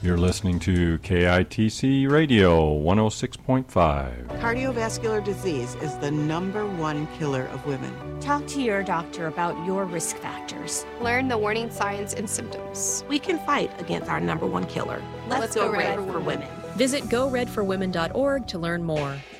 You're listening to KITC Radio 106.5. Cardiovascular disease is the #1 killer of women. Talk to your doctor about your risk factors. Learn the warning signs and symptoms. We can fight against our #1 killer. Let's go red for women. Visit GoRedForWomen.org to learn more.